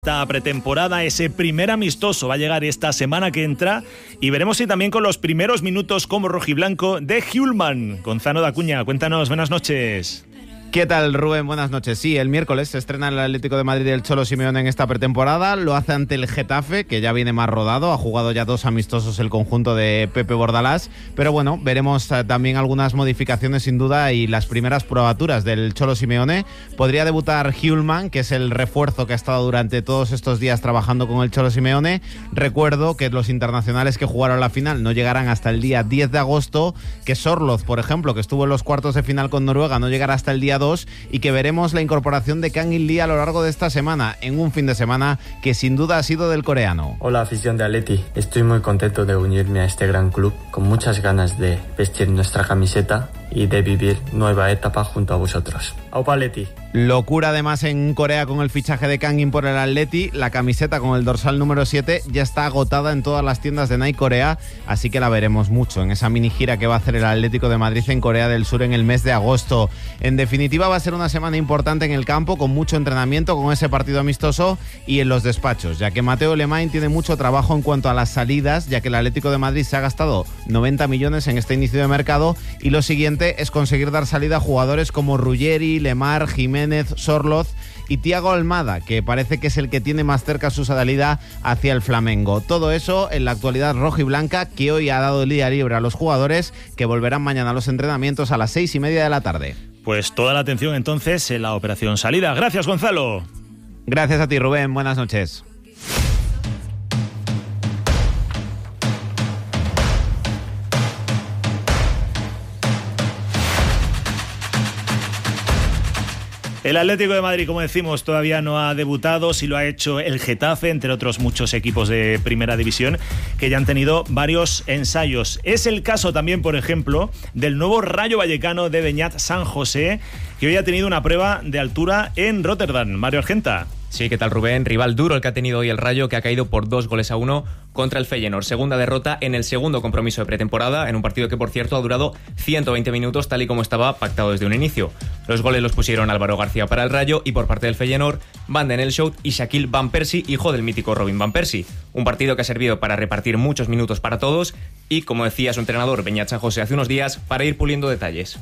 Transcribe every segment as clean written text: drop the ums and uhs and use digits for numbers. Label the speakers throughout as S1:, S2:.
S1: Esta pretemporada, ese primer amistoso va a llegar esta semana que entra y veremos si también con los primeros minutos como rojiblanco de Hjulmand. Gonzalo Dacuña, cuéntanos, buenas noches.
S2: ¿Qué tal, Rubén? Buenas noches. Sí, el miércoles se estrena el Atlético de Madrid y el Cholo Simeone en esta pretemporada. Lo hace ante el Getafe, que ya viene más rodado. Ha jugado ya 2 amistosos el conjunto de Pepe Bordalás. Pero bueno, veremos también algunas modificaciones sin duda y las primeras probaturas del Cholo Simeone. Podría debutar Hjulmand, que es el refuerzo que ha estado durante todos estos días trabajando con el Cholo Simeone. Recuerdo que los internacionales que jugaron la final no llegarán hasta el día 10 de agosto, que Sorloth, por ejemplo, que estuvo en los cuartos de final con Noruega, no llegará hasta el día 2, y que veremos la incorporación de Kang In Lee a lo largo de esta semana, en un fin de semana que sin duda ha sido del coreano.
S3: Hola, afición de Atleti, estoy muy contento de unirme a este gran club, con muchas ganas de vestir nuestra camiseta y de vivir nueva etapa junto a vosotros. ¡Aupa Atleti!
S2: Locura además en Corea con el fichaje de Kang In por el Atleti. La camiseta con el dorsal número 7 ya está agotada en todas las tiendas de Nike Corea, así que la veremos mucho en esa mini gira que va a hacer el Atlético de Madrid en Corea del Sur en el mes de agosto. En definitiva, va a ser una semana importante en el campo, con mucho entrenamiento, con ese partido amistoso y en los despachos, ya que Mateo Alemany tiene mucho trabajo en cuanto a las salidas, ya que el Atlético de Madrid se ha gastado 90 millones en este inicio de mercado y lo siguiente es conseguir dar salida a jugadores como Ruggeri, Lemar, Jiménez, Sorloth y Thiago Almada, que parece que es el que tiene más cerca su salida hacia el Flamengo. Todo eso en la actualidad roja y blanca, que hoy ha dado el día libre a los jugadores, que volverán mañana a los entrenamientos a las 6:30 de la tarde.
S1: Pues toda la atención entonces en la operación salida. Gracias, Gonzalo.
S2: Gracias a ti, Rubén. Buenas noches.
S1: El Atlético de Madrid, como decimos, todavía no ha debutado. Sí lo ha hecho el Getafe, entre otros muchos equipos de primera división que ya han tenido varios ensayos. Es el caso también, por ejemplo, del nuevo Rayo Vallecano de Beñat San José, que hoy ha tenido una prueba de altura en Rotterdam. Mario Argenta.
S4: Sí, ¿qué tal, Rubén? Rival duro el que ha tenido hoy el Rayo, que ha caído por 2-1 contra el Feyenoord. Segunda derrota en el segundo compromiso de pretemporada, en un partido que, por cierto, ha durado 120 minutos, tal y como estaba pactado desde un inicio. Los goles los pusieron Álvaro García para el Rayo y por parte del Feyenoord, Van den Elshout y Shaquille Van Persie, hijo del mítico Robin Van Persie. Un partido que ha servido para repartir muchos minutos para todos y, como decía su entrenador Beñat San José hace unos días, para ir puliendo detalles.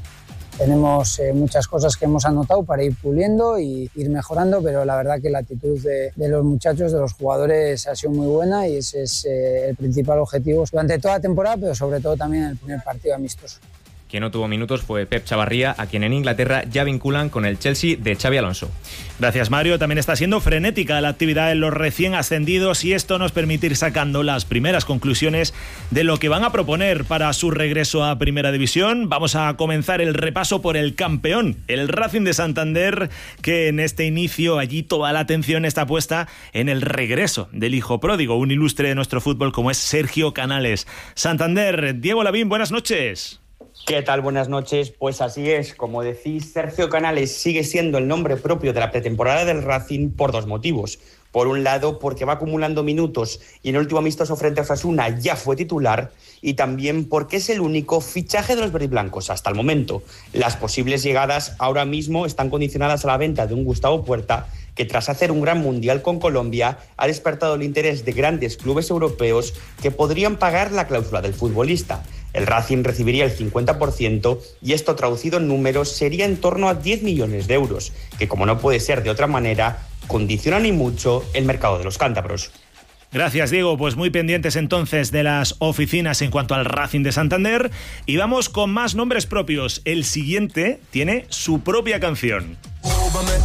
S5: Tenemos muchas cosas que hemos anotado para ir puliendo y ir mejorando, pero la verdad que la actitud de los muchachos, de los jugadores, ha sido muy buena y ese es el principal objetivo durante toda la temporada, pero sobre todo también en el primer partido amistoso.
S4: Quien no tuvo minutos fue Pep Chavarría, a quien en Inglaterra ya vinculan con el Chelsea de Xabi Alonso.
S1: Gracias, Mario. También está siendo frenética la actividad en los recién ascendidos y esto nos permite ir sacando las primeras conclusiones de lo que van a proponer para su regreso a Primera División. Vamos a comenzar el repaso por el campeón, el Racing de Santander, que en este inicio allí toda la atención está puesta en el regreso del hijo pródigo, un ilustre de nuestro fútbol como es Sergio Canales. Santander, Diego Lavín, buenas noches.
S6: ¿Qué tal? Buenas noches. Pues así es, como decís, Sergio Canales sigue siendo el nombre propio de la pretemporada del Racing por 2 motivos. Por un lado, porque va acumulando minutos y en el último amistoso frente a Osasuna ya fue titular, y también porque es el único fichaje de los verdiblancos hasta el momento. Las posibles llegadas ahora mismo están condicionadas a la venta de un Gustavo Puerta, que tras hacer un gran mundial con Colombia ha despertado el interés de grandes clubes europeos que podrían pagar la cláusula del futbolista. El Racing recibiría el 50% y esto, traducido en números, sería en torno a 10 millones de euros, que, como no puede ser de otra manera, condicionan y mucho el mercado de los cántabros.
S1: Gracias, Diego. Pues muy pendientes entonces de las oficinas en cuanto al Racing de Santander. Y vamos con más nombres propios. El siguiente tiene su propia canción.